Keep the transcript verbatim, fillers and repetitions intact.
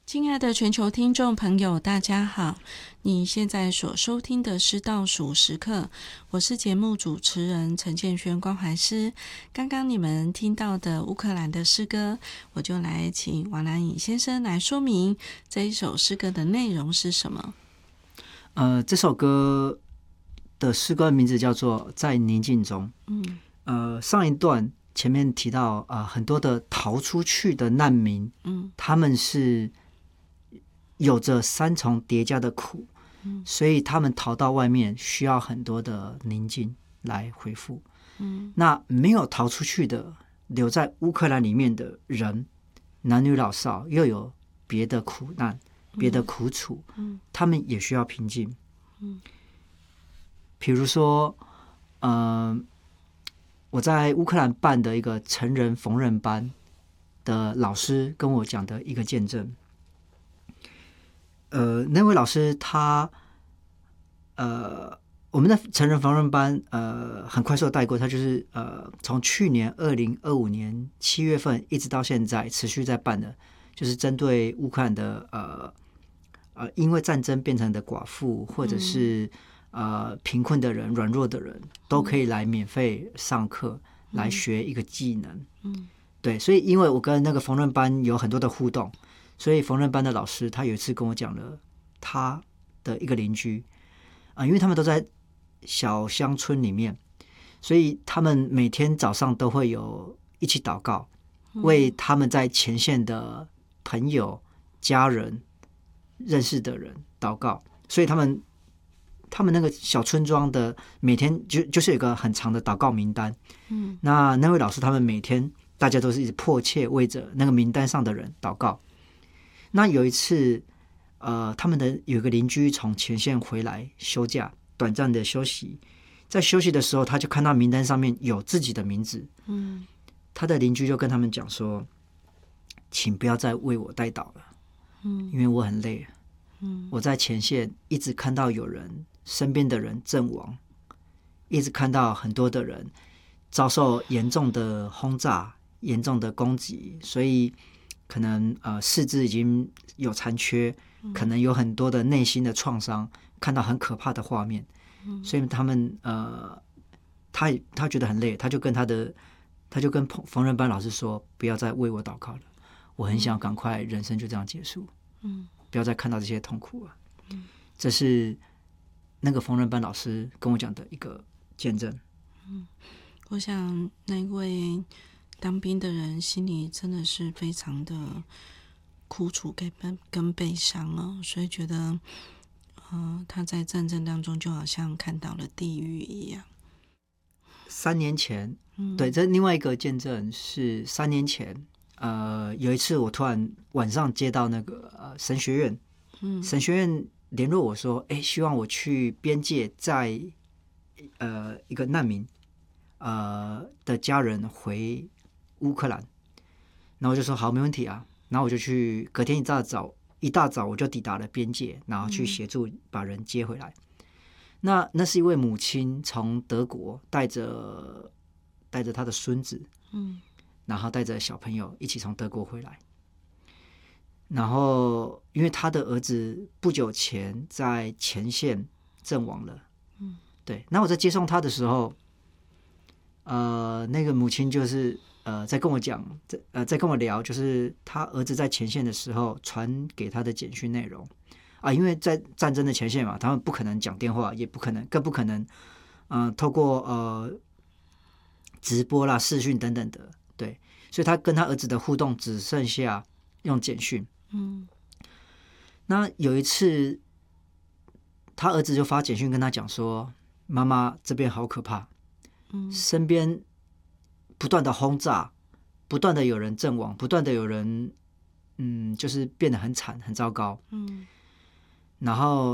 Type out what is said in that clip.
亲爱的全球听众朋友，大家好！你现在所收听的是倒数时刻，我是节目主持人陈建轩关怀师。刚刚你们听到的乌克兰的诗歌，我就来请王南颖先生来说明这一首诗歌的内容是什么。 呃，这首歌的诗歌名字叫做《在宁静中》。 嗯， 呃，上一段前面提到啊、呃，很多的逃出去的难民， 嗯， 他们是有着三重叠加的苦， 嗯，所以他们逃到外面需要很多的宁静来恢复。 嗯， 那没有逃出去的，留在乌克兰里面的人，男女老少又有别的苦难、别的苦楚， 嗯， 他们也需要平静。 嗯， 比如说，呃，我在乌克兰办的一个成人缝纫班的老师跟我讲的一个见证。呃，那位老师他，呃，我们的成人缝纫班，呃，很快速的带过，他就是呃，从去年二零二五年七月份一直到现在持续在办的，就是针对乌克兰的呃呃，因为战争变成的寡妇，或者是、嗯、呃贫困的人、软弱的人，都可以来免费上课、嗯、来学一个技能。 嗯， 对，所以因为我跟那个缝纫班有很多的互动。所以缝纫班的老师他有一次跟我讲了他的一个邻居啊、呃，因为他们都在小乡村里面，所以他们每天早上都会有一起祷告，为他们在前线的朋友、家人、认识的人祷告。所以他们他们那个小村庄的每天就就是有一个很长的祷告名单。 嗯， 那那位老师他们每天大家都是一直迫切为着那个名单上的人祷告。那有一次，呃，他们的有一个邻居从前线回来休假，短暂的休息，在休息的时候，他就看到名单上面有自己的名字。 嗯， 他的邻居就跟他们讲说：“请不要再为我代祷了， 嗯， 因为我很累。 嗯， 我在前线一直看到有人身边的人阵亡，一直看到很多的人遭受严重的轰炸、严重的攻击，所以。”可能呃四肢已经有残缺，可能有很多的内心的创伤，看到很可怕的画面，嗯、所以他们呃他他觉得很累，他就跟他的他就跟缝纫班老师说，不要再为我祷告了，我很想赶快人生就这样结束，嗯，不要再看到这些痛苦了。嗯，这是那个缝纫班老师跟我讲的一个见证。 嗯，我想那位当兵的人心里真的是非常的苦楚跟跟悲伤哦，所以觉得，呃，他在战争当中就好像看到了地狱一样。 三年前， 嗯、 对，这另外一个见证是三年前，呃，有一次我突然晚上接到那个呃神学院，嗯，神学院联络我说，哎，希望我去边界载呃一个难民呃的家人回乌克兰，然后我就说好，没问题啊。然后我就去，隔天一大早一大早我就抵达了边界，然后去协助把人接回来。嗯、那那是一位母亲从德国带着带着她的孙子，嗯，然后带着小朋友一起从德国回来。然后因为他的儿子不久前在前线阵亡了，嗯，对。那我在接送他的时候，呃，那个母亲就是。呃，在跟我讲，在呃，在跟我聊，就是他儿子在前线的时候传给他的简讯内容啊，因为在战争的前线嘛，他们不可能讲电话，也不可能，更不可能，嗯、呃，透过呃直播啦、视讯等等的，对，所以他跟他儿子的互动只剩下用简讯。嗯，那有一次，他儿子就发简讯跟他讲说：“妈妈，这边好可怕，嗯，身边。”不断的轰炸，不断的有人阵亡，不断的有人，嗯，就是变得很惨、很糟糕。嗯，然后